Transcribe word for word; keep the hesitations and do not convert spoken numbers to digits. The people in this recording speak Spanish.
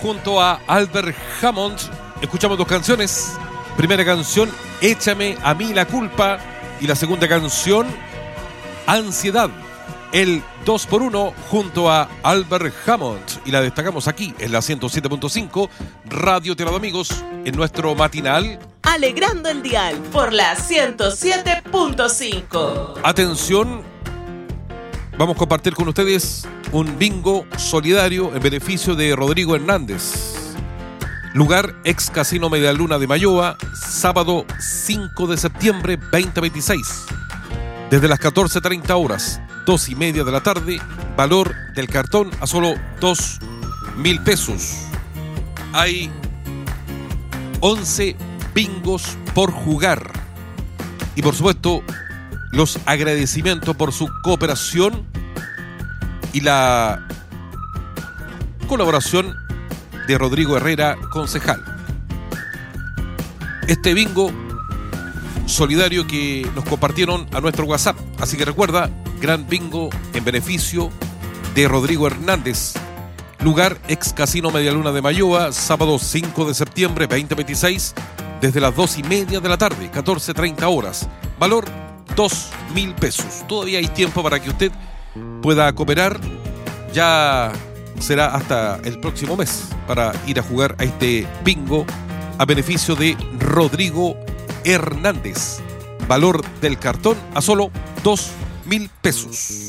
junto a Albert Hammond. Escuchamos dos canciones. Primera canción, Échame a mí la culpa. Y la segunda canción, Ansiedad. El dos por uno junto a Albert Hammond. Y la destacamos aquí en la ciento siete punto cinco Radio Tierra de Amigos, en nuestro matinal Alegrando el Dial por la ciento siete punto cinco. Atención, vamos a compartir con ustedes un bingo solidario en beneficio de Rodrigo Hernández. Lugar, ex Casino Medialuna de Mayoa, sábado cinco de septiembre veinte veintiséis. Desde las catorce treinta horas, dos y media de la tarde, valor del cartón a solo dos mil pesos. Hay once bingos por jugar. Y por supuesto, los agradecimientos por su cooperación y la colaboración de Rodrigo Herrera, concejal. Este bingo solidario que nos compartieron a nuestro WhatsApp. Así que recuerda, gran bingo en beneficio de Rodrigo Hernández. Lugar, ex Casino Medialuna de Mayoa, sábado cinco de septiembre veinte veintiséis, desde las dos y media de la tarde, catorce treinta horas. Valor, dos mil pesos. Todavía hay tiempo para que usted pueda cooperar. Ya será hasta el próximo mes para ir a jugar a este bingo a beneficio de Rodrigo Hernández. Valor del cartón a solo dos mil pesos.